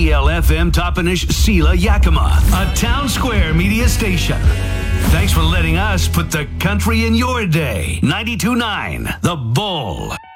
CLFM Toppenish Sela Yakima, a Town Square media station. Thanks for letting us put the country in your day. 92.9 The Bull.